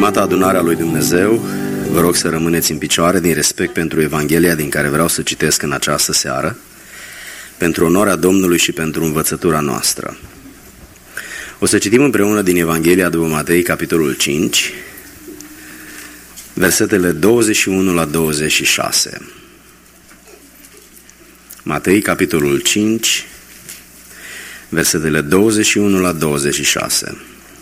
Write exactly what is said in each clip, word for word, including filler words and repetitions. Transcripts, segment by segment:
Stimată adunare a lui Dumnezeu, vă rog să rămâneți în picioare din respect pentru Evanghelia din care vreau să citesc în această seară, pentru onoarea Domnului și pentru învățătura noastră. O să citim împreună din Evanghelia după Matei, capitolul cinci, versetele douăzeci și unu la douăzeci și șase. Matei, capitolul cinci, versetele douăzeci și unu la douăzeci și șase.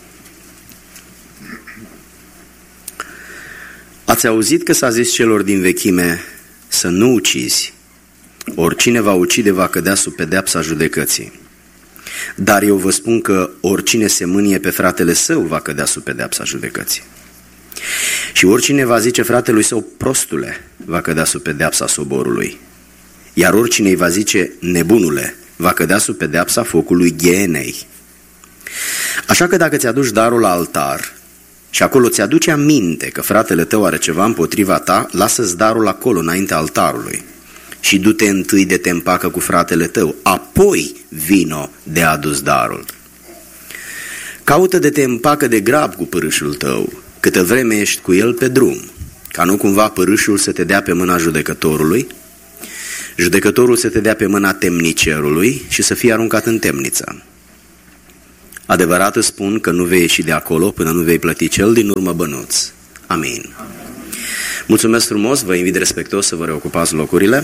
Ați auzit că s-a zis celor din vechime să nu ucizi, oricine va ucide va cădea sub pedeapsa judecății. Dar eu vă spun că oricine se mânie pe fratele său va cădea sub pedeapsa judecății. Și oricine va zice fratelui său prostule va cădea sub pedeapsa soborului. Iar oricine îi va zice nebunule va cădea sub pedeapsa focului ghenei. Așa că dacă ți-aduci darul la altar și acolo ți-aduce aminte că fratele tău are ceva împotriva ta, lasă-ți darul acolo înaintea altarului și du-te întâi de te împacă cu fratele tău, apoi vino de adus darul. Caută de te împacă de grab cu părâșul tău, câtă vreme ești cu el pe drum, ca nu cumva părâșul să te dea pe mâna judecătorului, judecătorul să te dea pe mâna temnicerului și să fie aruncat în temniță. Adevărat îți spun că nu vei ieși de acolo până nu vei plăti cel din urmă bănuț. Amin. Amin. Mulțumesc frumos, vă invit respectuos să vă reocupați locurile.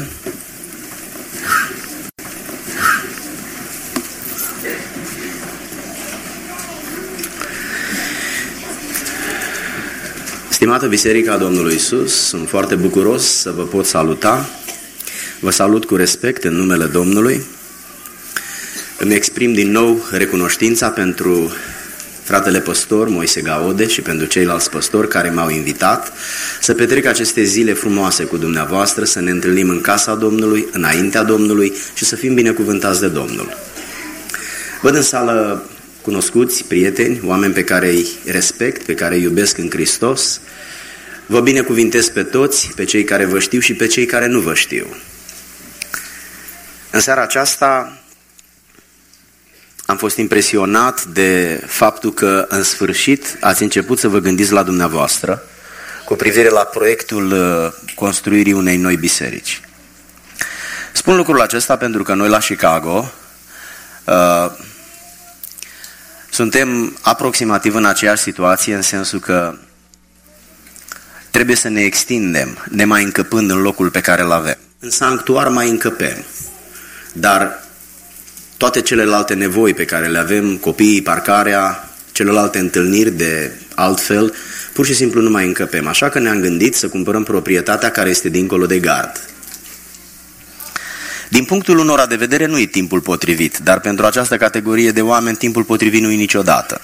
Stimată Biserica a Domnului Iisus, sunt foarte bucuros să vă pot saluta. Vă salut cu respect în numele Domnului. Îmi exprim din nou recunoștința pentru fratele păstor Moise Gaode și pentru ceilalți păstori care m-au invitat să petrec aceste zile frumoase cu dumneavoastră, să ne întâlnim în casa Domnului, înaintea Domnului și să fim binecuvântați de Domnul. Văd în sală cunoscuți, prieteni, oameni pe care îi respect, pe care îi iubesc în Hristos. Vă binecuvintez pe toți, pe cei care vă știu și pe cei care nu vă știu. În seara aceasta am fost impresionat de faptul că în sfârșit ați început să vă gândiți la dumneavoastră cu privire la proiectul construirii unei noi biserici. Spun lucrul acesta pentru că noi la Chicago uh, suntem aproximativ în aceeași situație, în sensul că trebuie să ne extindem, nemai încăpând în locul pe care îl avem. În sanctuar mai încăpem, dar toate celelalte nevoi pe care le avem, copiii, parcarea, celelalte întâlniri de altfel, pur și simplu nu mai încăpem. Așa că ne-am gândit să cumpărăm proprietatea care este dincolo de gard. Din punctul unora de vedere nu e timpul potrivit, dar pentru această categorie de oameni timpul potrivit nu e niciodată.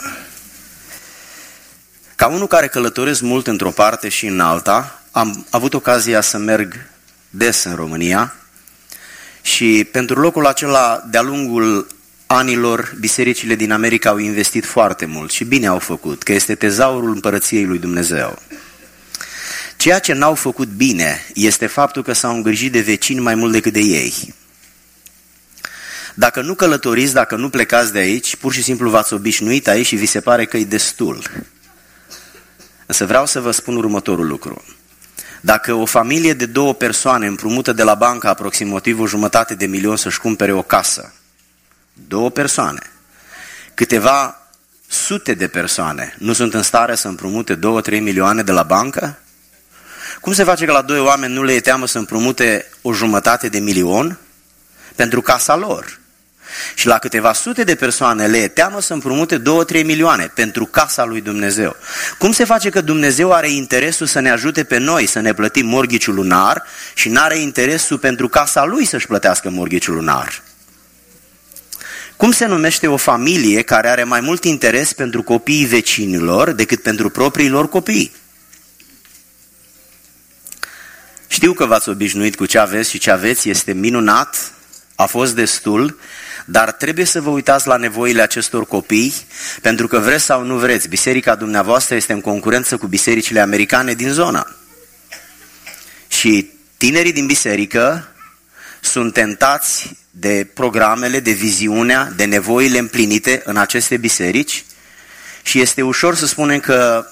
Ca unul care călătoresc mult într-o parte și în alta, am avut ocazia să merg des în România și pentru locul acela, de-a lungul anilor, bisericile din America au investit foarte mult și bine au făcut, că este tezaurul împărăției lui Dumnezeu. Ceea ce n-au făcut bine este faptul că s-au îngrijit de vecini mai mult decât de ei. Dacă nu călătoriți, dacă nu plecați de aici, pur și simplu v-ați obișnuit aici și vi se pare că e destul. Însă vreau să vă spun următorul lucru. Dacă o familie de două persoane împrumută de la bancă aproximativ o jumătate de milion să-și cumpere o casă, două persoane, câteva sute de persoane nu sunt în stare să împrumute două, trei milioane de la bancă? Cum se face că la doi oameni nu le e teamă să împrumute o jumătate de milion pentru casa lor? Și la câteva sute de persoane le e teamă să împrumute două, trei milioane pentru casa lui Dumnezeu. Cum se face că Dumnezeu are interesul să ne ajute pe noi să ne plătim mortgage-ul lunar și n-are interesul pentru casa lui să-și plătească mortgage-ul lunar? Cum se numește o familie care are mai mult interes pentru copiii vecinilor decât pentru propriilor copii? Știu că v-ați obișnuit cu ce aveți și ce aveți, este minunat, a fost destul, dar trebuie să vă uitați la nevoile acestor copii, pentru că vreți sau nu vreți, biserica dumneavoastră este în concurență cu bisericile americane din zonă. Și tinerii din biserică sunt tentați de programele, de viziunea, de nevoile împlinite în aceste biserici și este ușor să spunem că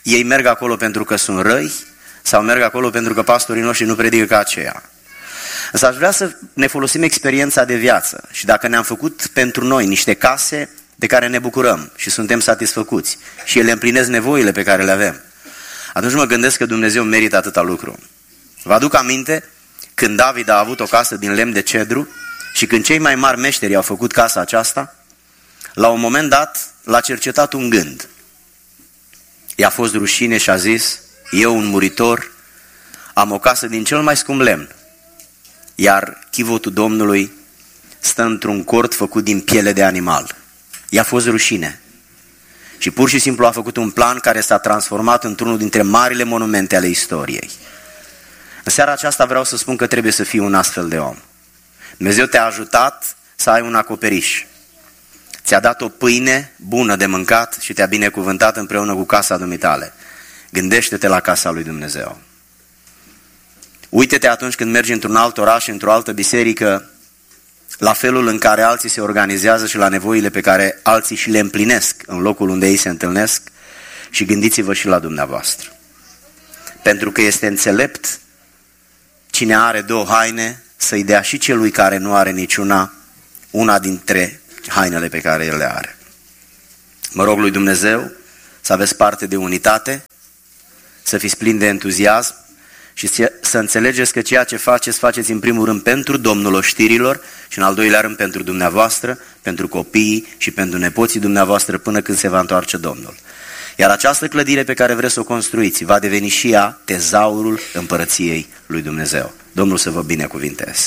ei merg acolo pentru că sunt răi sau merg acolo pentru că pastorii noștri nu predică ca aceea. Însă aș vrea să ne folosim experiența de viață și dacă ne-am făcut pentru noi niște case de care ne bucurăm și suntem satisfăcuți și ele împlinesc nevoile pe care le avem, atunci mă gândesc că Dumnezeu merită atâta lucru. Vă aduc aminte când David a avut o casă din lemn de cedru și când cei mai mari meșteri au făcut casa aceasta, la un moment dat l-a cercetat un gând. I-a fost rușine și a zis: eu, un muritor, am o casă din cel mai scump lemn, iar chivotul Domnului stă într-un cort făcut din piele de animal. I-a fost rușine. Și pur și simplu a făcut un plan care s-a transformat într-unul dintre marile monumente ale istoriei. În seara aceasta vreau să spun că trebuie să fii un astfel de om. Dumnezeu te-a ajutat să ai un acoperiș. Ți-a dat o pâine bună de mâncat și te-a binecuvântat împreună cu casa dumitale. Gândește-te la casa lui Dumnezeu. Uite-te atunci când mergi într-un alt oraș, într-o altă biserică, la felul în care alții se organizează și la nevoile pe care alții și le împlinesc în locul unde ei se întâlnesc și gândiți-vă și la dumneavoastră. Pentru că este înțelept cine are două haine să-i dea și celui care nu are niciuna una dintre hainele pe care el le are. Mă rog lui Dumnezeu să aveți parte de unitate, să fiți plini de entuziasm și să înțelegeți că ceea ce faceți, faceți în primul rând pentru Domnul oștirilor și în al doilea rând pentru dumneavoastră, pentru copiii și pentru nepoții dumneavoastră până când se va întoarce Domnul. Iar această clădire pe care vreți să o construiți va deveni și ea tezaurul împărăției lui Dumnezeu. Domnul să vă binecuvinteze.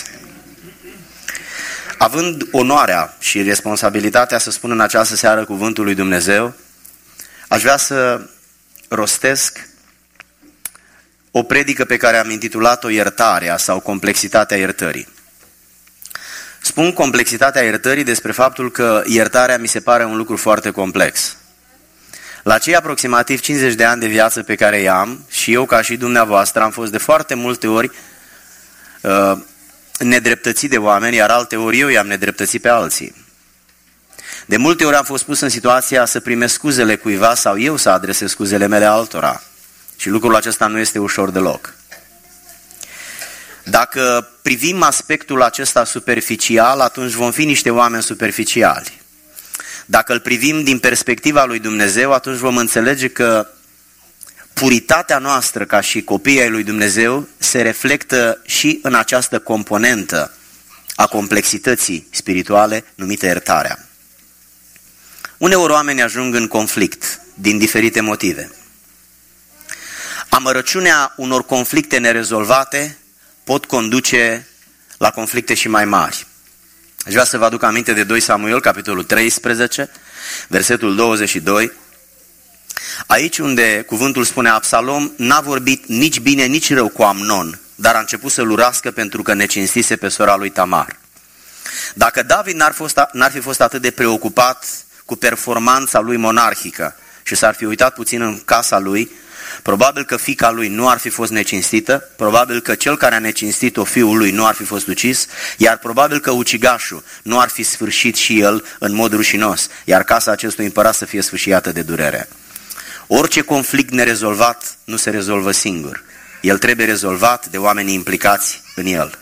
Având onoarea și responsabilitatea să spun în această seară cuvântul lui Dumnezeu, aș vrea să rostesc o predică pe care am intitulat-o Iertarea sau Complexitatea iertării. Spun complexitatea iertării despre faptul că iertarea mi se pare un lucru foarte complex. La cei aproximativ cincizeci de ani de viață pe care i-am, și eu ca și dumneavoastră, am fost de foarte multe ori uh, nedreptățit de oameni, iar alte ori eu i-am nedreptățit pe alții. De multe ori am fost pus în situația să primesc scuzele cuiva sau eu să adresez scuzele mele altora. Și lucrul acesta nu este ușor deloc. Dacă privim aspectul acesta superficial, atunci vom fi niște oameni superficiali. Dacă îl privim din perspectiva lui Dumnezeu, atunci vom înțelege că puritatea noastră ca și copiii ai lui Dumnezeu se reflectă și în această componentă a complexității spirituale numită iertarea. Uneori oamenii ajung în conflict din diferite motive. Amărăciunea unor conflicte nerezolvate pot conduce la conflicte și mai mari. Aș vrea să vă aduc aminte de doi Samuel, capitolul treisprezece, versetul douăzeci și doi. Aici unde cuvântul spune: Absalom n-a vorbit nici bine, nici rău cu Amnon, dar a început să-l urască pentru că necinstise pe sora lui Tamar. Dacă David n-ar, fost, n-ar fi fost atât de preocupat cu performanța lui monarhică și s-ar fi uitat puțin în casa lui, probabil că fiica lui nu ar fi fost necinstită, probabil că cel care a necinstit-o, fiul lui, nu ar fi fost ucis, iar probabil că ucigașul nu ar fi sfârșit și el în mod rușinos, iar casa acestui împărat să fie sfâșiată de durere. Orice conflict nerezolvat nu se rezolvă singur. El trebuie rezolvat de oamenii implicați în el.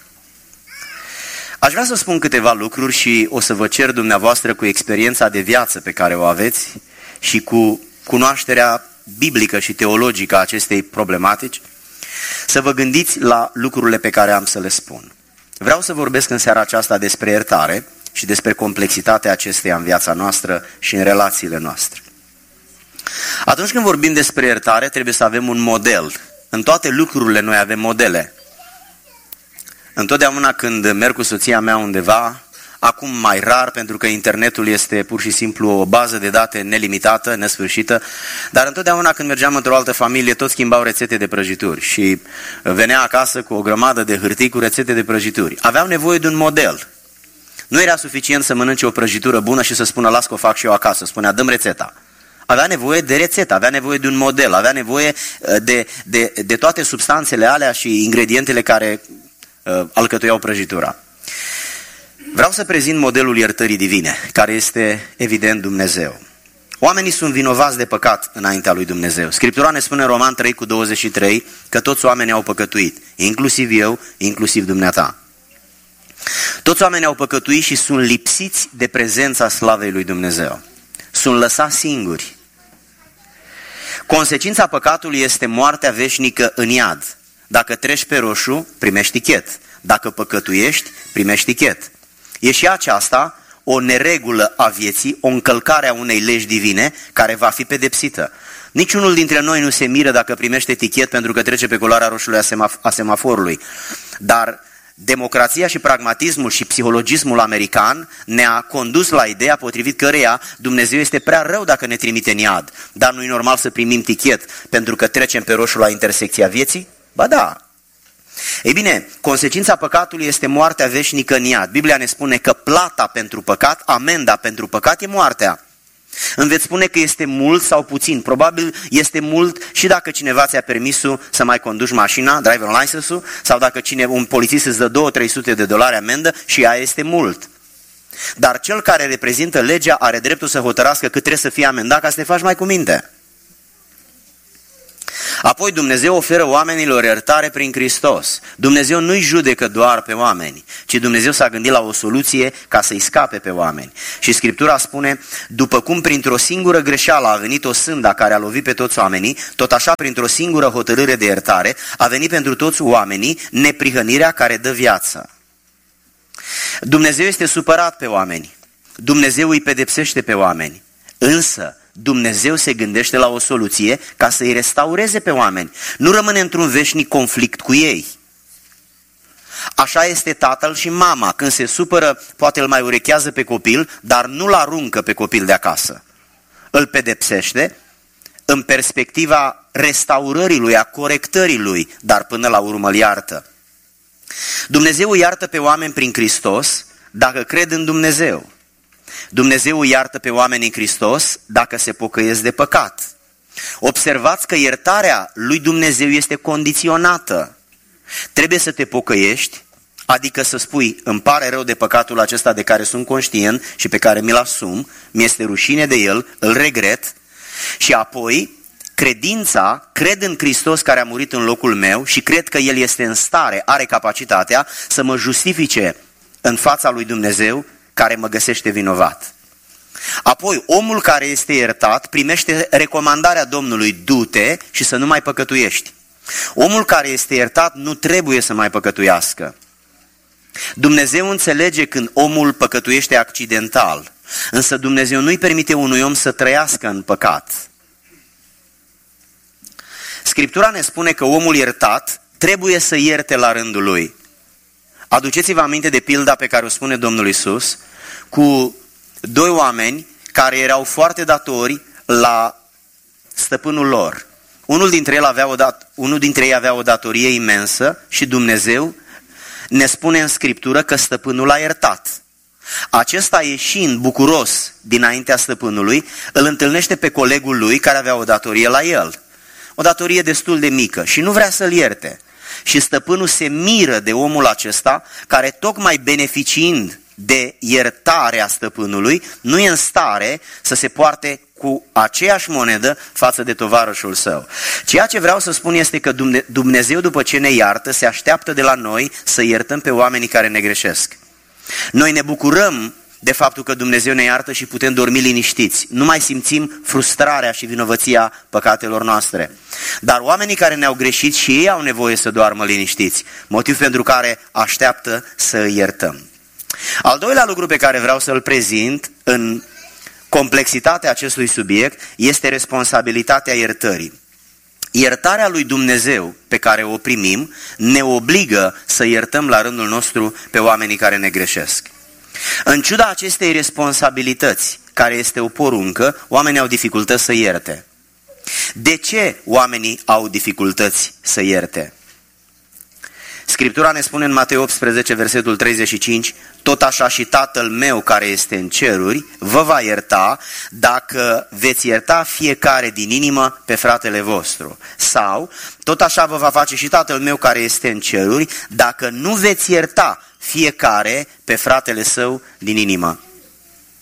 Aș vrea să spun câteva lucruri și o să vă cer dumneavoastră, cu experiența de viață pe care o aveți și cu cunoașterea biblică și teologică a acestei problematici, să vă gândiți la lucrurile pe care am să le spun. Vreau să vorbesc în seara aceasta despre iertare și despre complexitatea acesteia în viața noastră și în relațiile noastre. Atunci când vorbim despre iertare, trebuie să avem un model. În toate lucrurile noi avem modele. Întotdeauna când merg cu soția mea undeva, acum mai rar pentru că internetul este pur și simplu o bază de date nelimitată, nesfârșită, dar întotdeauna când mergeam într-o altă familie, toți schimbau rețete de prăjituri și venea acasă cu o grămadă de hârtii cu rețete de prăjituri. Aveau nevoie de un model. Nu era suficient să mănânce o prăjitură bună și să spună: las că o fac și eu acasă. Spunea: dă-mi rețeta. Avea nevoie de rețetă, avea nevoie de un model, avea nevoie de, de, de toate substanțele alea și ingredientele care uh, alcătuiau prăjitura. Vreau să prezint modelul iertării divine, care este evident Dumnezeu. Oamenii sunt vinovați de păcat înaintea lui Dumnezeu. Scriptura ne spune în Roman trei cu douăzeci și trei că toți oamenii au păcătuit, inclusiv eu, inclusiv dumneata. Toți oamenii au păcătuit și sunt lipsiți de prezența slavei lui Dumnezeu. Sunt lăsați singuri. Consecința păcatului este moartea veșnică în iad. Dacă treci pe roșu, primești tichet. Dacă păcătuiești, primești tichet. E și aceasta o neregulă a vieții, o încălcare a unei legi divine care va fi pedepsită. Niciunul dintre noi nu se miră dacă primește tichet pentru că trece pe culoarea roșului a, semaf- a semaforului. Dar democrația și pragmatismul și psihologismul american ne-a condus la ideea potrivit căreia Dumnezeu este prea rău dacă ne trimite în iad. Dar nu e normal să primim tichet pentru că trecem pe roșu la intersecția vieții? Ba da! Ei bine, consecința păcatului este moartea veșnică în iad. Biblia ne spune că plata pentru păcat, amenda pentru păcat e moartea. Îmi veți spune că este mult sau puțin. Probabil este mult și dacă cineva ți-a permisul să mai conduci mașina, driver license-ul, sau dacă cine, un polițist îți dă două trei sute de dolari amendă și ea este mult. Dar cel care reprezintă legea are dreptul să hotărască cât trebuie să fie amendat ca să te faci mai cu minte. Apoi Dumnezeu oferă oamenilor iertare prin Hristos. Dumnezeu nu-i judecă doar pe oameni, ci Dumnezeu s-a gândit la o soluție ca să-i scape pe oameni. Și Scriptura spune, după cum printr-o singură greșeală a venit o sânda care a lovit pe toți oamenii, tot așa printr-o singură hotărâre de iertare a venit pentru toți oamenii neprihănirea care dă viață. Dumnezeu este supărat pe oameni. Dumnezeu îi pedepsește pe oameni. Însă Dumnezeu se gândește la o soluție ca să îi restaureze pe oameni. Nu rămâne într-un veșnic conflict cu ei. Așa este tatăl și mama. Când se supără, poate îl mai urechează pe copil, dar nu-l aruncă pe copil de acasă. Îl pedepsește în perspectiva restaurării lui, a corectării lui, dar până la urmă îl iartă. Dumnezeu îi iartă pe oameni prin Hristos dacă cred în Dumnezeu. Dumnezeu îi iartă pe oameni în Hristos dacă se pocăiesc de păcat. Observați că iertarea lui Dumnezeu este condiționată. Trebuie să te pocăiești, adică să spui, îmi pare rău de păcatul acesta de care sunt conștient și pe care mi-l asum, mi-este rușine de el, îl regret, și apoi credința, cred în Hristos care a murit în locul meu și cred că El este în stare, are capacitatea să mă justifice în fața lui Dumnezeu care mă găsește vinovat. Apoi, omul care este iertat primește recomandarea Domnului, du-te și să nu mai păcătuiești. Omul care este iertat nu trebuie să mai păcătuiască. Dumnezeu înțelege când omul păcătuiește accidental, însă Dumnezeu nu-i permite unui om să trăiască în păcat. Scriptura ne spune că omul iertat trebuie să ierte la rândul lui. Aduceți-vă aminte de pilda pe care o spune Domnul Iisus cu doi oameni care erau foarte datori la stăpânul lor. Unul dintre, el avea o dat, unul dintre ei avea o datorie imensă și Dumnezeu ne spune în Scriptură că stăpânul l-a iertat. Acesta, ieșind bucuros dinaintea stăpânului, îl întâlnește pe colegul lui care avea o datorie la el. O datorie destul de mică și nu vrea să-l ierte. Și stăpânul se miră de omul acesta care, tocmai beneficiind de iertarea stăpânului, nu e în stare să se poarte cu aceeași monedă față de tovarășul său. Ceea ce vreau să spun este că Dumnezeu, după ce ne iartă, se așteaptă de la noi să iertăm pe oamenii care ne greșesc. Noi ne bucurăm de faptul că Dumnezeu ne iartă și putem dormi liniștiți. Nu mai simțim frustrarea și vinovăția păcatelor noastre. Dar oamenii care ne-au greșit și ei au nevoie să doarmă liniștiți, motiv pentru care așteaptă să îi iertăm. Al doilea lucru pe care vreau să-l prezint în complexitatea acestui subiect este responsabilitatea iertării. Iertarea lui Dumnezeu pe care o primim ne obligă să iertăm la rândul nostru pe oamenii care ne greșesc. În ciuda acestei responsabilități, care este o poruncă, oamenii au dificultăți să ierte. De ce oamenii au dificultăți să ierte? Scriptura ne spune în Matei optsprezece, versetul treizeci și cinci, tot așa și Tatăl meu care este în ceruri vă va ierta dacă veți ierta fiecare din inimă pe fratele vostru. Sau, tot așa vă va face și Tatăl meu care este în ceruri dacă nu veți ierta fiecare pe fratele său din inimă.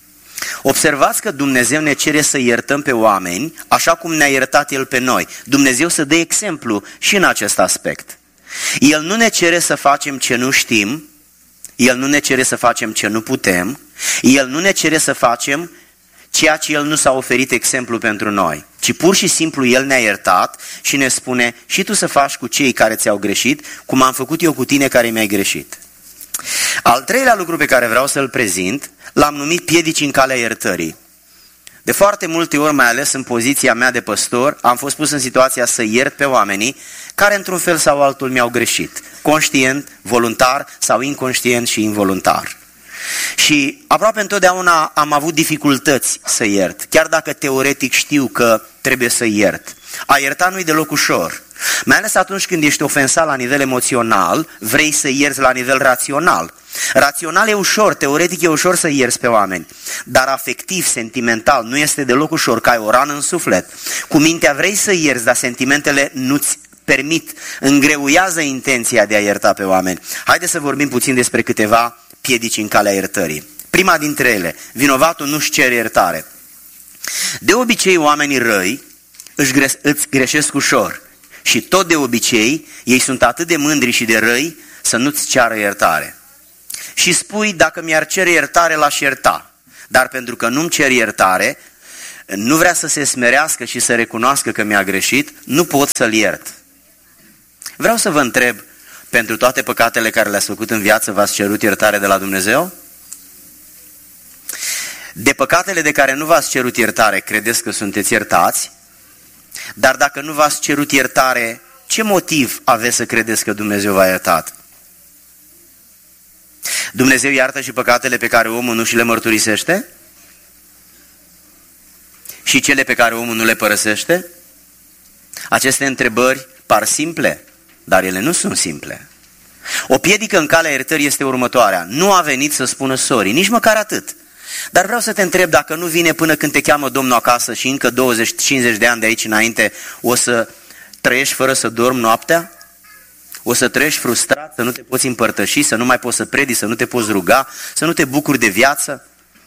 Observați că Dumnezeu ne cere să iertăm pe oameni așa cum ne-a iertat El pe noi. Dumnezeu să dea exemplu și în acest aspect. El nu ne cere să facem ce nu știm, El nu ne cere să facem ce nu putem, El nu ne cere să facem ceea ce El nu s-a oferit exemplu pentru noi, ci pur și simplu El ne-a iertat și ne spune și tu să faci cu cei care ți-au greșit, cum am făcut eu cu tine care mi-ai greșit. Al treilea lucru pe care vreau să-l prezint, l-am numit piedici în calea iertării. De foarte multe ori, mai ales în poziția mea de păstor, am fost pus în situația să iert pe oamenii care într-un fel sau altul mi-au greșit, conștient, voluntar sau inconștient și involuntar. Și aproape întotdeauna am avut dificultăți să iert, chiar dacă teoretic știu că trebuie să iert. A ierta nu-i deloc ușor, mai ales atunci când ești ofensat la nivel emoțional, vrei să ierți la nivel rațional. Rațional e ușor, teoretic e ușor să ierți pe oameni, dar afectiv, sentimental, nu este deloc ușor, că ai o rană în suflet. Cu mintea vrei să ierți, dar sentimentele nu-ți permit, îngreuiază intenția de a ierta pe oameni. Haideți să vorbim puțin despre câteva piedici în calea iertării. Prima dintre ele, vinovatul nu-și cere iertare. De obicei, oamenii răi își gre- îți greșesc ușor și tot de obicei ei sunt atât de mândri și de răi să nu-ți ceară iertare. Și spui, dacă mi-ar cere iertare, l-aș ierta, dar pentru că nu-mi cer iertare, nu vrea să se smerească și să recunoască că mi-a greșit, nu pot să-l iert. Vreau să vă întreb, pentru toate păcatele care le-ați făcut în viață, v-ați cerut iertare de la Dumnezeu? De păcatele de care nu v-ați cerut iertare, credeți că sunteți iertați? Dar dacă nu v-ați cerut iertare, ce motiv aveți să credeți că Dumnezeu v-a iertat? Dumnezeu iartă și păcatele pe care omul nu și le mărturisește? Și cele pe care omul nu le părăsește? Aceste întrebări par simple, dar ele nu sunt simple. O piedică în calea iertării este următoarea. Nu a venit să spună sorry, nici măcar atât. Dar vreau să te întreb, dacă nu vine până când te cheamă Domnul acasă și încă douăzeci cincizeci de ani de aici înainte o să trăiești fără să dormi noaptea? O să trăiești frustrat, să nu te poți împărtăși, să nu mai poți să predici, să nu te poți ruga, să nu te bucuri de viață?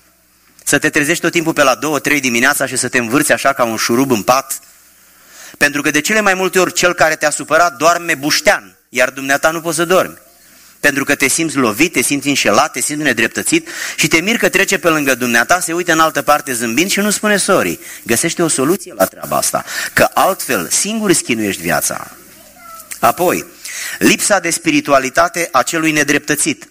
Să te trezești tot timpul pe la două, trei dimineața și să te învârți așa ca un șurub în pat? Pentru că de cele mai multe ori cel care te-a supărat doarme buștean, iar dumneata nu poți să dormi. Pentru că te simți lovit, te simți înșelat, te simți nedreptățit și te miri că trece pe lângă dumneata, se uită în altă parte zâmbind și nu spune sorry. Găsește o soluție la treaba asta, că altfel singur îți chinuiești viața. Apoi, lipsa de spiritualitate a celui nedreptățit.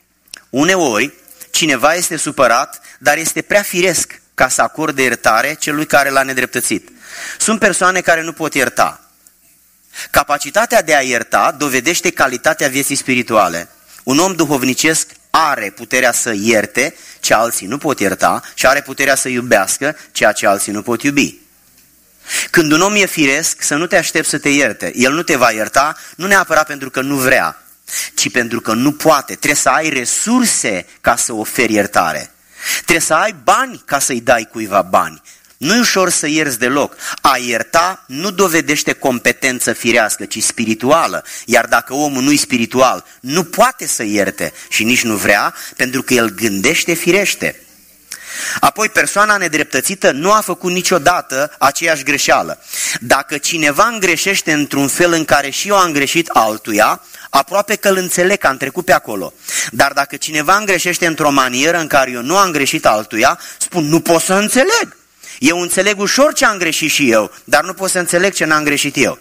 Uneori, cineva este supărat, dar este prea firesc ca să acorde iertare celui care l-a nedreptățit. Sunt persoane care nu pot ierta. Capacitatea de a ierta dovedește calitatea vieții spirituale. Un om duhovnicesc are puterea să ierte ce alții nu pot ierta și are puterea să iubească ceea ce alții nu pot iubi. Când un om e firesc, să nu te aștepți să te ierte. El nu te va ierta, nu neapărat pentru că nu vrea, ci pentru că nu poate. Trebuie să ai resurse ca să oferi iertare. Trebuie să ai bani ca să-i dai cuiva bani. Nu e ușor să ierți deloc. A ierta nu dovedește competență firească, ci spirituală. Iar dacă omul nu-i spiritual, nu poate să ierte și nici nu vrea, pentru că el gândește firește. Apoi, persoana nedreptățită nu a făcut niciodată aceeași greșeală. Dacă cineva îngreșește într-un fel în care și eu am greșit altuia, aproape că îl înțeleg, că am trecut pe acolo. Dar dacă cineva îngreșește într-o manieră în care eu nu am greșit altuia, spun, nu pot să înțeleg. Eu înțeleg ușor ce am greșit și eu, dar nu pot să înțeleg ce n-am greșit eu.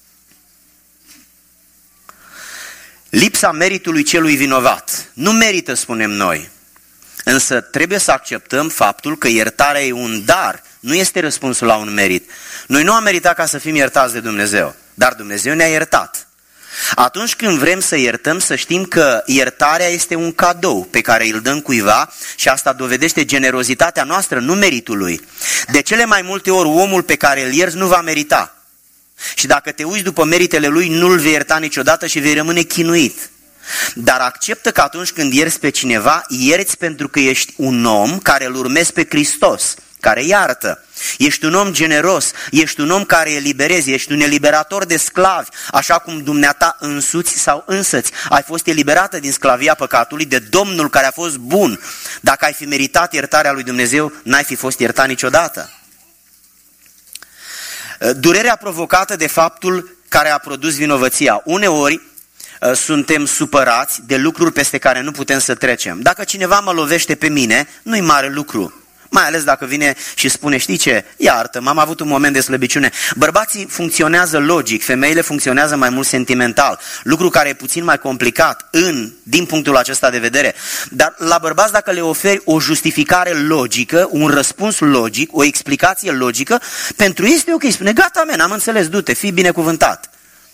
Lipsa meritului celui vinovat. Nu merită, spunem noi. Însă trebuie să acceptăm faptul că iertarea e un dar, nu este răspunsul la un merit. Noi nu am meritat ca să fim iertați de Dumnezeu, dar Dumnezeu ne-a iertat. Atunci când vrem să iertăm, să știm că iertarea este un cadou pe care îl dăm cuiva și asta dovedește generozitatea noastră, nu meritul lui. De cele mai multe ori, omul pe care îl ierți nu va merita. Și dacă te uiți după meritele lui, nu-l vei ierta niciodată și vei rămâne chinuit. Dar acceptă că atunci când ierți pe cineva, ierți pentru că ești un om care îl urmezi pe Hristos. care iartă. Ești un om generos, ești un om care eliberezi, ești un eliberator de sclavi, așa cum dumneata însuți sau însăți ai fost eliberată din sclavia păcatului de Domnul care a fost bun. Dacă ai fi meritat iertarea lui Dumnezeu, n-ai fi fost iertat niciodată. Durerea provocată de faptul care a produs vinovăția. Uneori suntem supărați de lucruri peste care nu putem să trecem. Dacă cineva mă lovește pe mine, nu-i mare lucru. Mai ales dacă vine și spune, știi ce, iartă-mă, am avut un moment de slăbiciune. Bărbații funcționează logic, femeile funcționează mai mult sentimental, lucru care e puțin mai complicat în, din punctul acesta de vedere. Dar la bărbați, dacă le oferi o justificare logică, un răspuns logic, o explicație logică, pentru ei este ok, spune, gata, men, am înțeles, du-te, fii binecuvântat.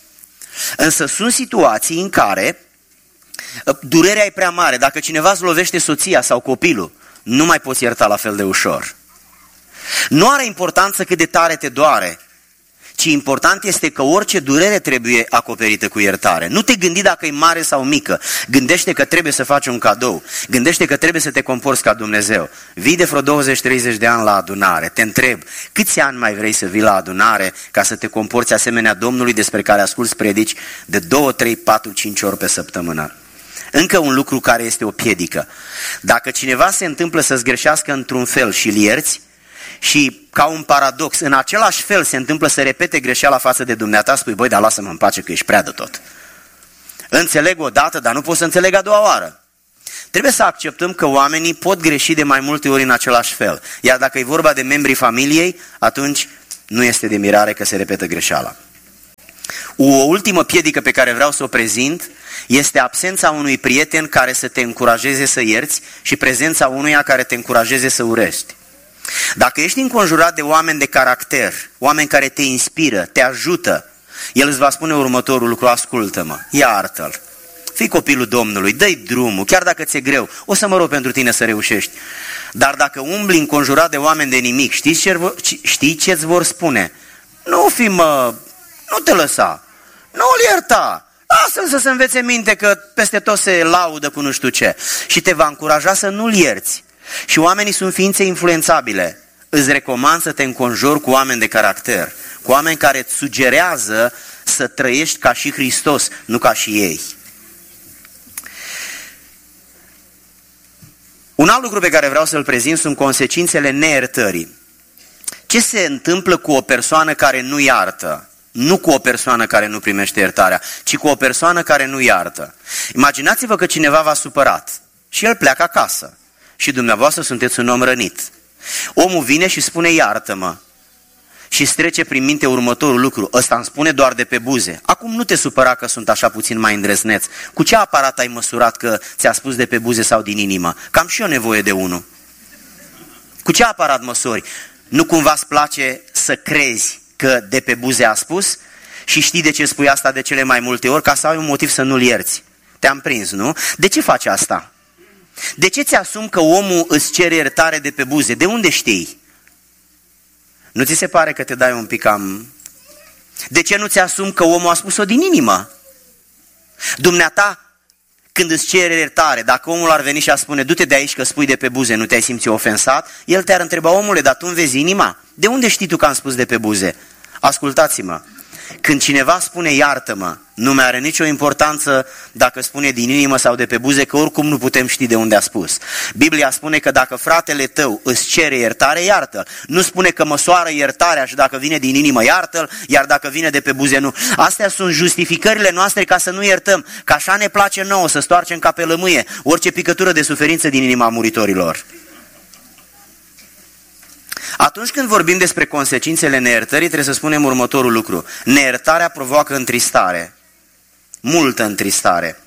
Însă sunt situații în care durerea e prea mare. Dacă cineva îți lovește soția sau copilul, nu mai poți ierta la fel de ușor. Nu are importanță cât de tare te doare, ci important este că orice durere trebuie acoperită cu iertare. Nu te gândi dacă e mare sau mică. Gândește că trebuie să faci un cadou. Gândește că trebuie să te comporți ca Dumnezeu. Vii de vreo douăzeci treizeci de ani la adunare. Te întreb, câți ani mai vrei să vii la adunare ca să te comporți asemenea Domnului despre care asculți predici de două, trei, patru, cinci ori pe săptămână? Încă un lucru care este o piedică. Dacă cineva se întâmplă să-ți greșească într-un fel și îl ierți, și ca un paradox, în același fel se întâmplă să repete greșeala față de dumneata, spui, băi, dar lasă-mă în pace că ești prea de tot. Înțeleg odată, dar nu pot să înțeleg a doua oară. Trebuie să acceptăm că oamenii pot greși de mai multe ori în același fel. Iar dacă e vorba de membrii familiei, atunci nu este de mirare că se repetă greșeala. O ultimă piedică pe care vreau să o prezint este absența unui prieten care să te încurajeze să ierți și prezența unuia care te încurajeze să urăști. Dacă ești înconjurat de oameni de caracter, oameni care te inspiră, te ajută, el îți va spune următorul lucru, ascultă-mă, iartă-l, fii copilul Domnului, dă-i drumul, chiar dacă ți-e greu, o să mă rog pentru tine să reușești. Dar dacă umbli înconjurat de oameni de nimic, știi, ce, știi ce-ți vor spune? Nu fi, mă, nu te lăsa, nu-l ierta, lasă-l să se învețe minte că peste tot se laudă cu nu știu ce. Și te va încuraja să nu-l ierți. Și oamenii sunt ființe influențabile. Îți recomand să te înconjori cu oameni de caracter, cu oameni care îți sugerează să trăiești ca și Hristos, nu ca și ei. Un alt lucru pe care vreau să-l prezint sunt consecințele neiertării. Ce se întâmplă cu o persoană care nu iartă? Nu cu o persoană care nu primește iertarea, ci cu o persoană care nu iartă. Imaginați-vă că cineva v-a supărat și el pleacă acasă. Și dumneavoastră sunteți un om rănit. Omul vine și spune iartă-mă. Și îți trece prin minte următorul lucru. Ăsta îmi spune doar de pe buze. Acum nu te supăra că sunt așa puțin mai îndrăzneț. Cu ce aparat ai măsurat că ți-a spus de pe buze sau din inimă? Că am și eu nevoie de unul. Cu ce aparat măsori? Nu cumva îți place să crezi că de pe buze a spus? Și știi de ce spui asta de cele mai multe ori? Ca să ai un motiv să nu-l ierți. Te-am prins, nu? De ce faci asta? De ce ți-asumi că omul îți cere iertare de pe buze? De unde știi? Nu ți se pare că te dai un pic cam... De ce nu ți-asumi că omul a spus-o din inimă? Dumneata, când îți cere iertare, dacă omul ar veni și ar spune, du-te de aici că spui de pe buze, nu te-ai simțit ofensat? El te-ar întreba, omule, dar tu îmi vezi inima? De unde știi tu că am spus de pe buze? Ascultați-mă. Când cineva spune iartă-mă, nu mai are nicio importanță dacă spune din inimă sau de pe buze, că oricum nu putem ști de unde a spus. Biblia spune că dacă fratele tău îți cere iertare, iartă-l. Nu spune că măsoară iertarea și dacă vine din inimă, iartă-l, iar dacă vine de pe buze, nu. Astea sunt justificările noastre ca să nu iertăm, că așa ne place nouă să stoarcem ca pe lămâie orice picătură de suferință din inima muritorilor. Atunci când vorbim despre consecințele neiertării, trebuie să spunem următorul lucru. Neiertarea provoacă întristare, multă întristare.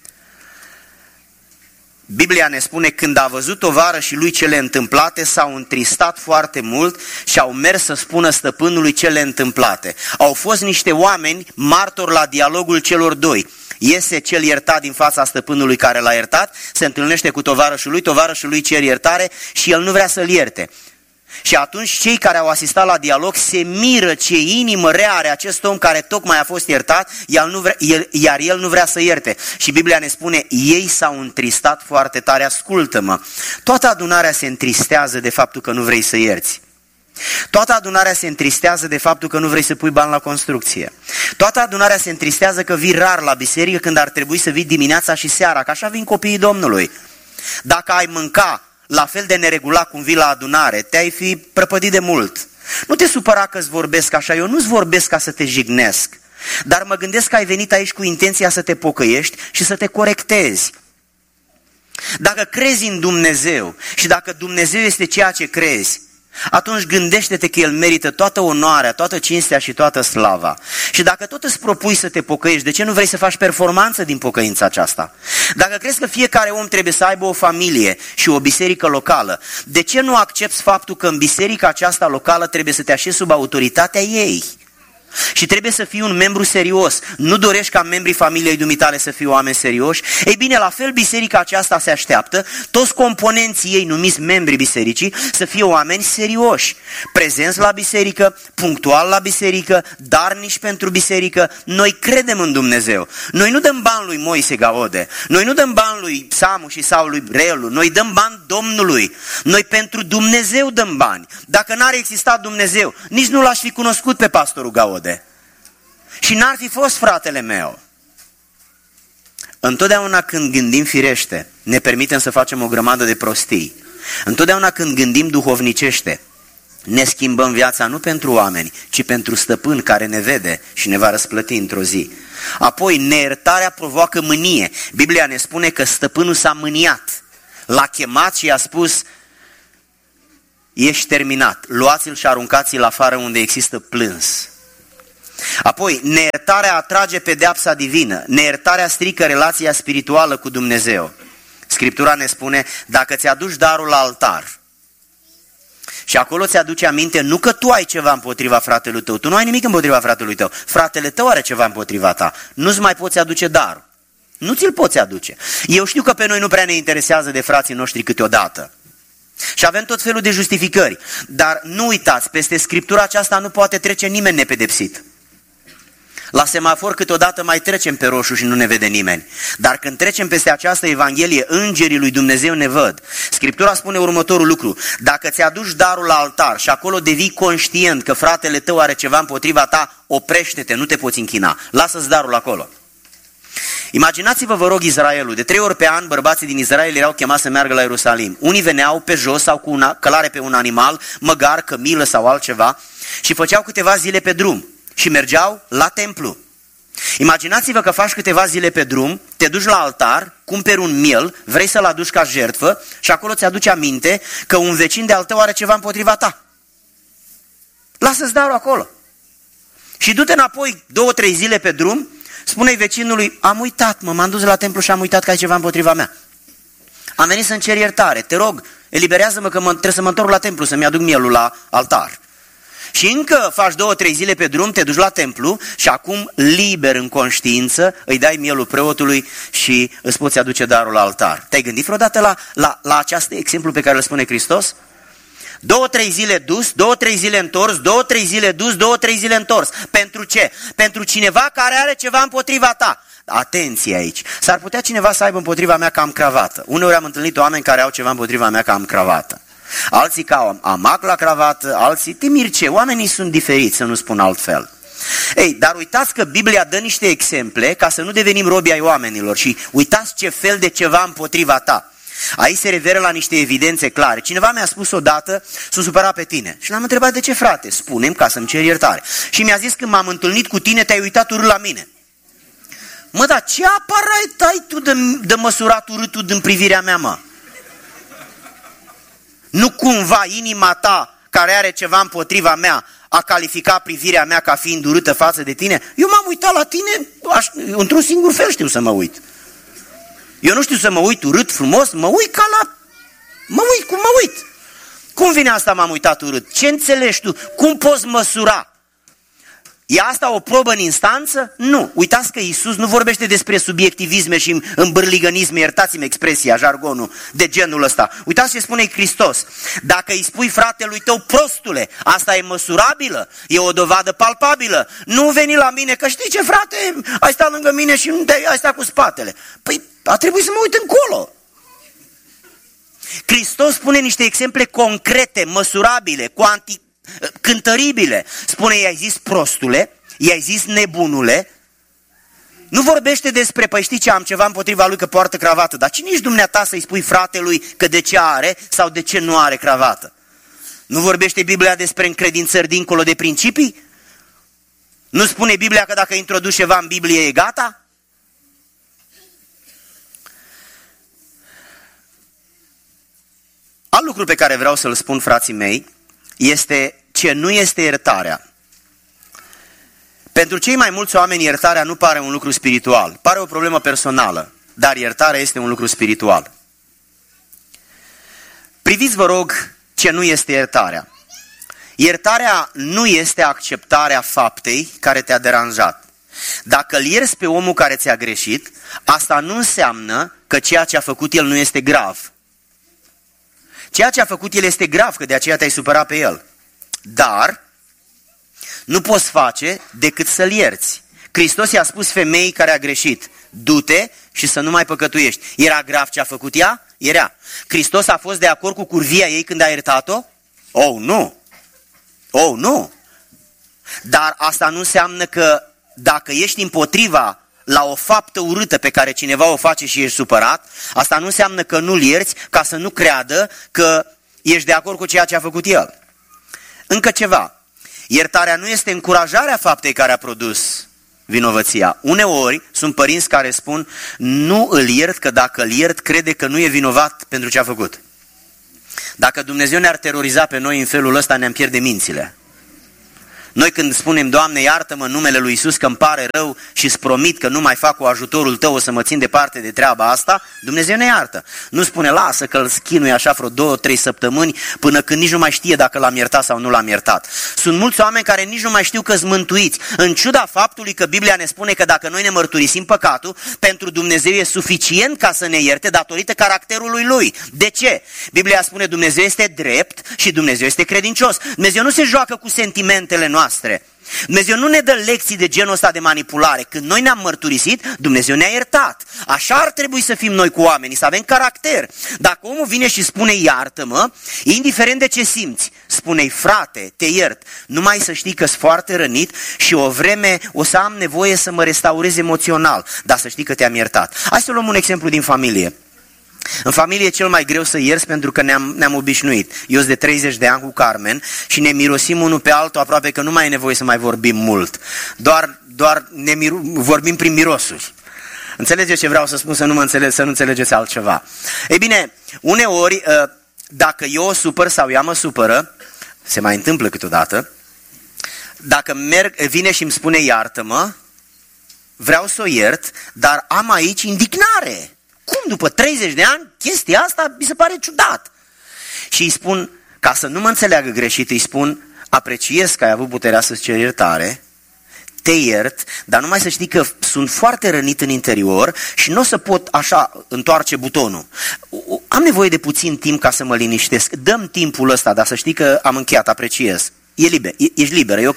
Biblia ne spune, când a văzut tovarășii lui cele întâmplate, s-au întristat foarte mult și au mers să spună stăpânului cele întâmplate. Au fost niște oameni martori la dialogul celor doi. Iese cel iertat din fața stăpânului care l-a iertat, se întâlnește cu tovarășul lui, tovarășul lui cer iertare și el nu vrea să-l ierte. Și atunci cei care au asistat la dialog se miră ce inimă rea are acest om care tocmai a fost iertat, iar, nu vrea, el, iar el nu vrea să ierte. Și Biblia ne spune, ei s-au întristat foarte tare. Ascultă-mă, toată adunarea se întristează de faptul că nu vrei să ierți. Toată adunarea se întristează de faptul că nu vrei să pui bani la construcție. Toată adunarea se întristează că vii rar la biserică când ar trebui să vii dimineața și seara, că așa vin copiii Domnului. Dacă ai mânca la fel de neregulat cum vii la adunare, te-ai fi prăpădit de mult. Nu te supăra că îți vorbesc așa, eu nu-ți vorbesc ca să te jignesc, dar mă gândesc că ai venit aici cu intenția să te pocăiești și să te corectezi. Dacă crezi în Dumnezeu și dacă Dumnezeu este ceea ce crezi, atunci gândește-te că El merită toată onoarea, toată cinstea și toată slava. Și dacă tot îți propui să te pocăiești, de ce nu vrei să faci performanță din pocăința aceasta? Dacă crezi că fiecare om trebuie să aibă o familie și o biserică locală, de ce nu accepți faptul că în biserica aceasta locală trebuie să te așezi sub autoritatea ei? Și trebuie să fii un membru serios. Nu dorești ca membrii familiei dumitale să fie oameni serioși? Ei bine, la fel biserica aceasta se așteaptă, toți componenții ei numiți membrii bisericii, să fie oameni serioși, prezenți la biserică, punctual la biserică, darnici pentru biserică. Noi credem în Dumnezeu. Noi nu dăm bani lui Moise Gaode, noi nu dăm bani lui Samu și sau lui Relu, noi dăm bani Domnului. Noi pentru Dumnezeu dăm bani. Dacă n-ar exista Dumnezeu, nici nu l-aș fi cunoscut pe pastorul Gaode. Și n-ar fi fost fratele meu. Întotdeauna când gândim firește, ne permitem să facem o grămadă de prostii. Întotdeauna când gândim duhovnicește, ne schimbăm viața nu pentru oameni, ci pentru stăpân care ne vede și ne va răsplăti într-o zi. Apoi, neiertarea provoacă mânie. Biblia ne spune că stăpânul s-a mâniat. L-a chemat și i-a spus, ești terminat, luați-l și aruncați-l afară unde există plâns. Apoi, neiertarea atrage pedeapsa divină, neiertarea strică relația spirituală cu Dumnezeu. Scriptura ne spune, dacă ți-aduci darul la altar și acolo ți-aduce aminte, nu că tu ai ceva împotriva fratelui tău, tu nu ai nimic împotriva fratelui tău, fratele tău are ceva împotriva ta, nu-ți mai poți aduce darul, nu ți-l poți aduce. Eu știu că pe noi nu prea ne interesează de frații noștri câteodată. Și avem tot felul de justificări, dar nu uitați, peste Scriptura aceasta nu poate trece nimeni nepedepsit. La semafor câteodată mai trecem pe roșu și nu ne vede nimeni. Dar când trecem peste această Evanghelie, îngerii lui Dumnezeu ne văd. Scriptura spune următorul lucru, dacă ți-aduci darul la altar și acolo devii conștient că fratele tău are ceva împotriva ta, oprește-te, nu te poți închina, lasă-ți darul acolo. Imaginați-vă, vă rog, Israelul. De trei ori pe an, bărbații din Israel erau chemați să meargă la Ierusalim. Unii veneau pe jos sau cu una, călare pe un animal, măgar, cămilă sau altceva și făceau câteva zile pe drum. Și mergeau la templu. Imaginați-vă că faci câteva zile pe drum, te duci la altar, cumperi un miel, vrei să-l aduci ca jertfă și acolo ți-aduce aminte că un vecin de al tău are ceva împotriva ta. Lasă-ți darul acolo. Și du-te înapoi două, trei zile pe drum, spune-i vecinului, am uitat, mă, m-am dus la templu și am uitat că ai ceva împotriva mea. Am venit să-mi cer iertare, te rog, eliberează-mă că mă, trebuie să mă întorc la templu, să-mi aduc mielul la altar. Și încă faci două, trei zile pe drum, te duci la templu și acum, liber în conștiință, îi dai mielul preotului și îți poți aduce darul la altar. Te-ai gândit vreodată la, la, la acest exemplu pe care îl spune Hristos? Două, trei zile dus, două, trei zile întors, două, trei zile dus, două, trei zile întors. Pentru ce? Pentru cineva care are ceva împotriva ta. Atenție aici. S-ar putea cineva să aibă împotriva mea că am cravată. Uneori am întâlnit oameni care au ceva împotriva mea că am cravată. Alții că au amac la cravată, alții timirce. Oamenii sunt diferiți, să nu spun altfel. Ei, dar uitați că Biblia dă niște exemple ca să nu devenim robi ai oamenilor și uitați ce fel de ceva împotriva ta. Aici se referă la niște evidențe clare. Cineva mi-a spus odată, sunt supărat pe tine. Și l-am întrebat, de ce, frate? Spune-mi ca să-mi cer iertare. Și mi-a zis, când m-am întâlnit cu tine, te-ai uitat urât la mine. Mă, dar ce aparat ai tu de, de măsurat urâtul din privirea mea, mă? Nu cumva inima ta, care are ceva împotriva mea, a calificat privirea mea ca fiind urâtă față de tine? Eu m-am uitat la tine, aș, într-un singur fel știu să mă uit. Eu nu știu să mă uit urât, frumos, mă uit ca la... Mă uit cum mă uit. Cum vine asta m-am uitat urât? Ce înțelegi tu? Cum poți măsura? E asta o probă în instanță? Nu. Uitați că Iisus nu vorbește despre subiectivisme și îmbârligănisme, iertați-mi expresia, jargonul de genul ăsta. Uitați ce spune Hristos. Dacă îi spui fratelui tău, prostule, asta e măsurabilă, e o dovadă palpabilă. Nu veni la mine, că știi ce, frate, ai stat lângă mine și nu te-ai stat cu spatele. Păi a trebuit să mă uit încolo. Hristos spune niște exemple concrete, măsurabile, cuanti cântăribile. Spune, i-ai zis prostule, i-ai zis nebunule. Nu vorbește despre, păi știi ce, am ceva împotriva lui că poartă cravată. Dar cine ești dumneata să-i spui fratelui că de ce are sau de ce nu are cravată? Nu vorbește Biblia despre încredințări dincolo de principii? Nu spune Biblia că dacă introduci ceva în Biblie e gata? Alt lucru pe care vreau să-l spun, frații mei, este ce nu este iertarea. Pentru cei mai mulți oameni, iertarea nu pare un lucru spiritual, pare o problemă personală, dar iertarea este un lucru spiritual. Priviți, vă rog, ce nu este iertarea. Iertarea nu este acceptarea faptei care te-a deranjat. Dacă îl ierți pe omul care ți-a greșit, asta nu înseamnă că ceea ce a făcut el nu este grav. Ceea ce a făcut el este grav, că de aceea te-ai supărat pe el. Dar nu poți face decât să-l ierți. Hristos i-a spus femeii care a greșit, du-te și să nu mai păcătuiești. Era grav ce a făcut ea? Era. Hristos a fost de acord cu curvia ei când a iertat-o? Oh, nu! Oh, nu! Dar asta nu înseamnă că dacă ești împotriva la o faptă urâtă pe care cineva o face și ești supărat, asta nu înseamnă că nu-l ierți ca să nu creadă că ești de acord cu ceea ce a făcut el. Încă ceva. Iertarea nu este încurajarea faptei care a produs vinovăția. Uneori sunt părinți care spun, nu îl iert, că dacă îl iert, crede că nu e vinovat pentru ce a făcut. Dacă Dumnezeu ne-ar teroriza pe noi în felul ăsta, ne-am pierde mințile. Noi când spunem, Doamne, iartă-mă în numele lui Iisus că îmi pare rău și îți promit că nu mai fac cu ajutorul tău, o să mă țin departe de treaba asta, Dumnezeu ne iartă. Nu spune, lasă că îl schinui așa vreo două, trei săptămâni până când nici nu mai știe dacă l-am iertat sau nu l-am iertat. Sunt mulți oameni care nici nu mai știu că-s mântuiți, în ciuda faptului că Biblia ne spune că dacă noi ne mărturisim păcatul, pentru Dumnezeu e suficient ca să ne ierte datorită caracterului Lui. De ce? Biblia spune, Dumnezeu este drept și Dumnezeu este credincios. Dumnezeu nu se joacă cu sentimentele noastre. Dumnezeu nu ne dă lecții de genul ăsta de manipulare. Când noi ne-am mărturisit, Dumnezeu ne-a iertat. Așa ar trebui să fim noi cu oamenii, să avem caracter. Dacă omul vine și spune iartă-mă, indiferent de ce simți, spune-i frate, te iert, numai să știi că-s foarte rănit și o vreme o să am nevoie să mă restaurez emoțional, dar să știi că te-am iertat. Hai să luăm un exemplu din familie. În familie e cel mai greu să ierți pentru că ne-am, ne-am obișnuit. Eu sunt de treizeci de ani cu Carmen și ne mirosim unul pe altul aproape că nu mai e nevoie să mai vorbim mult. Doar, doar ne miru- vorbim prin mirosuri. Înțelegeți ce vreau să spun, să nu, mă înțele- să nu înțelegeți altceva. Ei bine, uneori, dacă eu o supăr sau ea mă supără, se mai întâmplă câteodată, dacă merg, vine și îmi spune iartă-mă, vreau să o iert, dar am aici indignare. Cum după treizeci de ani chestia asta mi se pare ciudat? Și îi spun, ca să nu mă înțeleagă greșit, îi spun, apreciez că ai avut puterea să-ți ceri iertare, te iert, dar numai să știi că sunt foarte rănit în interior și nu o să pot așa întoarce butonul. Am nevoie de puțin timp ca să mă liniștesc. Dăm timpul ăsta, dar să știi că am încheiat, apreciez. E liber, e, ești liberă, e ok.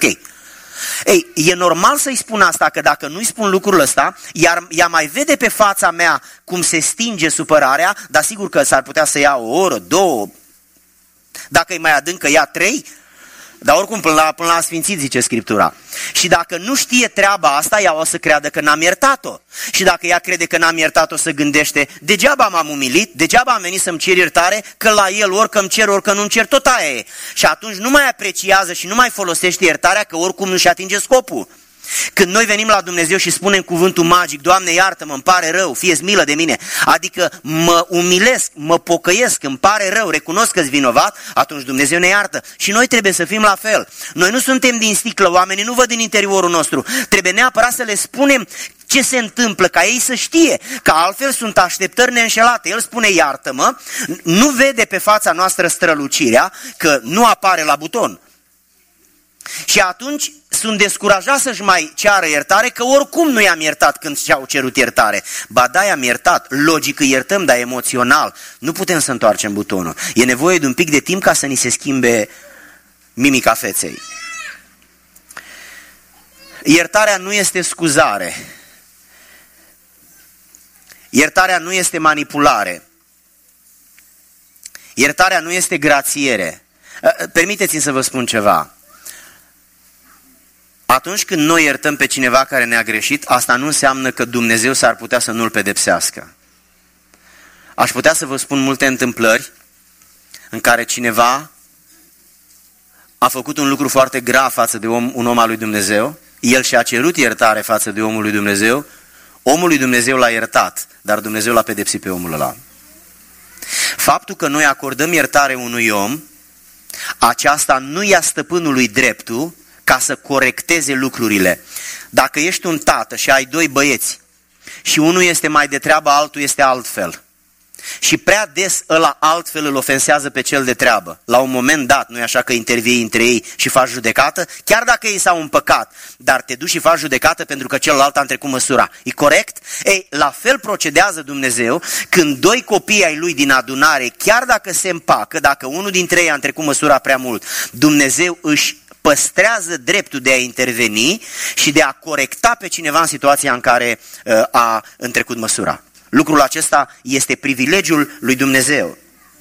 Ei, e normal să-i spun asta, că dacă nu-i spun lucrul ăsta, iar ea mai vede pe fața mea cum se stinge supărarea, dar sigur că s-ar putea să ia o oră, două, dacă e mai adâncă, ia trei, dar oricum până la, până la sfințit, zice Scriptura. Și dacă nu știe treaba asta, ea o să creadă că n-am iertat-o. Și dacă ea crede că n-am iertat-o, să gândește, degeaba m-am umilit, degeaba am venit să-mi cer iertare, că la el orică îmi cer, orică nu-mi cer, tot aia e. Și atunci nu mai apreciază și nu mai folosește iertarea, că oricum nu-și atinge scopul. Când noi venim la Dumnezeu și spunem cuvântul magic, Doamne iartă-mă, îmi pare rău, fie-ți milă de mine, adică mă umilesc, mă pocăiesc, îmi pare rău, recunosc că-s vinovat, atunci Dumnezeu ne iartă. Și noi trebuie să fim la fel. Noi nu suntem din sticlă, oamenii nu văd din interiorul nostru. Trebuie neapărat să le spunem ce se întâmplă, ca ei să știe, că altfel sunt așteptări neînșelate. El spune iartă-mă, nu vede pe fața noastră strălucirea, că nu apare la buton. Și atunci sunt descurajați să-și mai ceară iertare, că oricum nu i-am iertat când și-au cerut iertare. Ba da, i-am iertat, logic îi iertăm, dar emoțional nu putem să întoarcem butonul. E nevoie de un pic de timp ca să ni se schimbe mimica feței. Iertarea nu este scuzare. Iertarea nu este manipulare. Iertarea nu este grațiere. Permiteți-mi să vă spun ceva. Atunci când noi iertăm pe cineva care ne-a greșit, asta nu înseamnă că Dumnezeu s-ar putea să nu-l pedepsească. Aș putea să vă spun multe întâmplări în care cineva a făcut un lucru foarte grav față de om, un om al lui Dumnezeu, el și-a cerut iertare față de omul lui Dumnezeu, omul lui Dumnezeu l-a iertat, dar Dumnezeu l-a pedepsit pe omul ăla. Faptul că noi acordăm iertare unui om, aceasta nu ia stăpânului dreptul ca să corecteze lucrurile. Dacă ești un tată și ai doi băieți și unul este mai de treabă, altul este altfel, și prea des ăla altfel îl ofensează pe cel de treabă, la un moment dat, nu e așa că intervii între ei și faci judecată, chiar dacă ei s-au împăcat, dar te duci și faci judecată pentru că celălalt a întrecut măsura. E corect? Ei, la fel procedează Dumnezeu când doi copii ai lui din adunare, chiar dacă se împacă, dacă unul dintre ei a întrecut măsura prea mult, Dumnezeu își păstrează dreptul de a interveni și de a corecta pe cineva în situația în care uh, a întrecut măsura. Lucrul acesta este privilegiul lui Dumnezeu.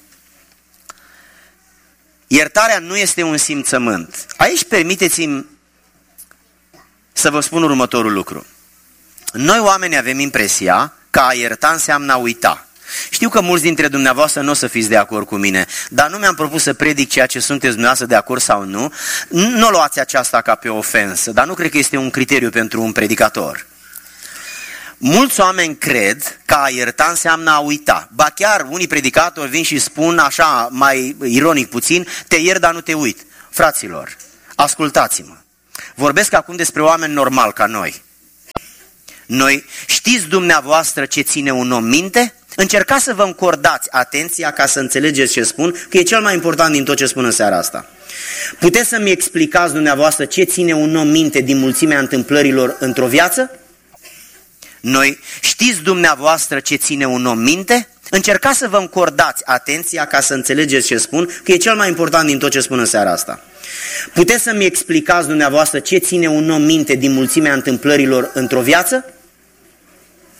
Iertarea nu este un simțământ. Aici permiteți-mi să vă spun următorul lucru. Noi oamenii avem impresia că a ierta înseamnă a uita. Știu că mulți dintre dumneavoastră nu o să fiți de acord cu mine, dar nu mi-am propus să predic ceea ce sunteți dumneavoastră de acord sau nu. Nu luați aceasta ca pe o ofensă, dar nu cred că este un criteriu pentru un predicator. Mulți oameni cred că a ierta înseamnă a uita. Ba chiar unii predicatori vin și spun așa, mai ironic puțin, te iert, dar nu te uit. Fraților, ascultați-mă. Vorbesc acum despre oameni normali ca noi. Noi, știți dumneavoastră ce ține un om minte? Încercați să vă încordați atenția ca să înțelegeți ce spun, că e cel mai important din tot ce spun în seara asta. Puteți să-mi explicați dumneavoastră ce ține un om minte din mulțimea întâmplărilor într-o viață? Noi, știți dumneavoastră ce ține un om minte? Încercați să vă încordați atenția ca să înțelegeți ce spun, că e cel mai important din tot ce spun în seara asta. Puteți să-mi explicați dumneavoastră ce ține un om minte din mulțimea întâmplărilor într-o viață?